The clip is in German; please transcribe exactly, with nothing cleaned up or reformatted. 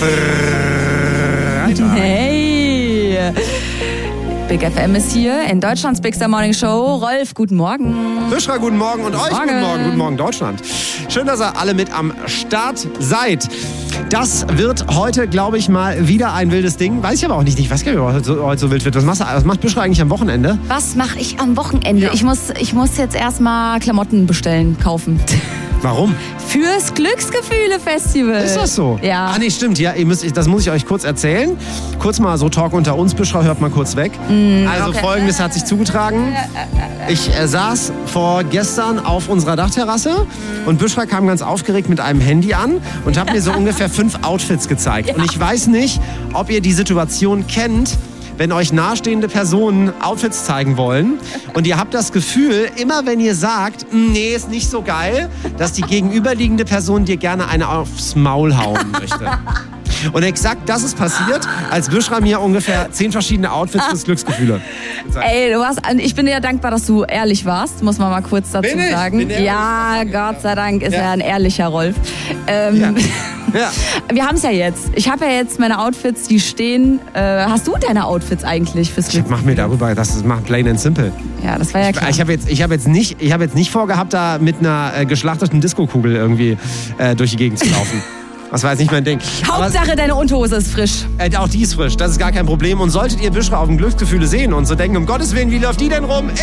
Freitag. Hey! Big F M ist hier in Deutschlands Bigster Morning Show. Rolf, guten Morgen. Büschra, guten Morgen und euch Morgen. guten Morgen. Guten Morgen, Deutschland. Schön, dass ihr alle mit am Start seid. Das wird heute, glaube ich, mal wieder ein wildes Ding. Weiß ich aber auch nicht. Ich weiß gar nicht, ob heute so, heute so wild wird. Was, machst du, was macht Büschra eigentlich am Wochenende? Was mache ich am Wochenende? Ja. Ich muss, ich muss jetzt erstmal Klamotten bestellen, kaufen. Warum? Fürs Glücksgefühle-Festival. Ist das so? Ja. Ah, nee, stimmt. Ja, ihr müsst, das muss ich euch kurz erzählen. Kurz mal so Talk unter uns. Büschra, hört mal kurz weg. Mm, also okay. Folgendes hat sich zugetragen. Ich äh, saß vorgestern auf unserer Dachterrasse und Büschra kam ganz aufgeregt mit einem Handy an und hat mir so ungefähr fünf Outfits gezeigt. Ja. Und ich weiß nicht, ob ihr die Situation kennt, wenn euch nahestehende Personen Outfits zeigen wollen und ihr habt das Gefühl, immer wenn ihr sagt, nee, ist nicht so geil, dass die gegenüberliegende Person dir gerne eine aufs Maul hauen möchte. Und exakt das ist passiert, als Büschra mir ungefähr zehn verschiedene Outfits fürs Glücksgefühle gezeigt. Ey, du warst, ich bin dir dankbar, dass du ehrlich warst, muss man mal kurz dazu Bin ich? sagen. Bin ehrlich. Ja, Gott sei Dank ist Ja. er ein ehrlicher Rolf. Ähm, Ja. Ja. Wir haben es ja jetzt. Ich habe ja jetzt meine Outfits, die stehen. Äh, hast du deine Outfits eigentlich fürs Ich Glück? mach mir darüber, das ist macht plain and simple. Ja, das war ja klar. Ich habe jetzt, ich hab jetzt, nicht- ich hab jetzt nicht vorgehabt, da mit einer äh, geschlachteten Diskokugel irgendwie äh, durch die Gegend zu laufen. Das war jetzt nicht mein Ding. Hauptsache, deine Unterhose ist frisch. Aber, äh, auch die ist frisch, das ist gar kein Problem. Und solltet ihr Büschra auf dem Glücksgefühle sehen und so denken, um Gottes Willen, wie läuft die denn rum?